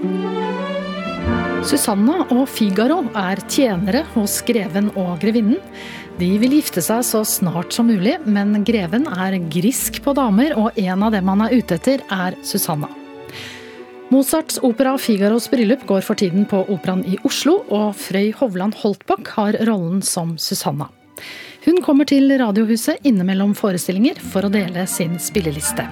Susanna og Figaro tjenere hos greven og grevinnen. De vil gifte seg så snart som mulig, men greven grisk på damer, og en av dem han ute etter Susanna. Mozarts opera Figaros bryllup går for tiden på Operaen i Oslo, og Frøy Hovland Holtbakk har rollen som Susanna. Hun kommer til Radiohuset innimellom forestillinger for å dele sin spilleliste.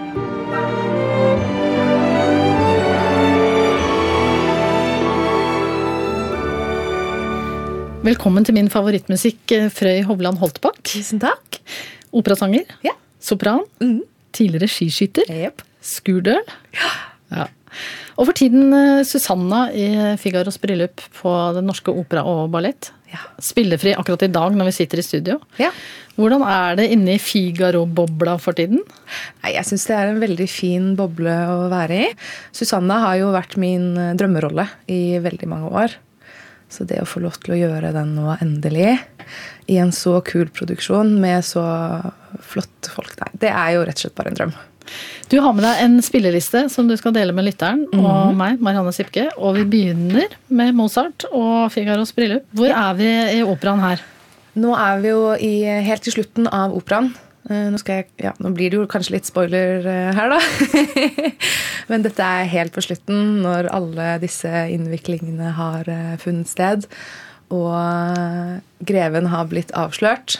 Velkommen til min favorittmusikk, Frøy Hovland Holtbakk. Tusen takk. Operasanger, Ja. sopran, tidligere skiskytter, Yep. skurdøl. Ja. Og for tiden Susanna i Figaros bryllup på Den Norske Opera og Ballett. Ja. Spillefri akkurat i dag når vi sitter i studio. Ja. Hvordan det inne i Figaro-bobla for tiden? Nei, jeg synes det en veldig fin boble å være i. Susanna har jo vært min drømmerolle i veldig mange år. Så det å få lov til å gjøre den nå endelig, i en så kul produksjon med så flotte folk, det jo rett og slett bare en drøm. Du har med deg en spilleliste som du skal dele med lytteren og meg, Marianne Sipke, og vi begynner med Mozart og Figaros bryllup. Hvor vi i operaen her? Nå vi jo helt til slutten av operaen. Nå blir det jo kanskje litt spoiler her da. Men dette helt på slutten, når alle disse innviklingene har funnet sted, og greven har blitt avslørt.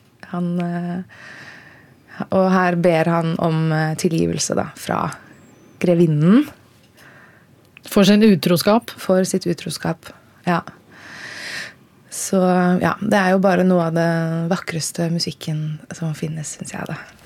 Og her ber han om tilgivelse da, fra grevinnen. For sin utroskap? For sitt utroskap, ja. Så ja, det jo bare noe av det vakreste musikken som finnes, synes jeg da.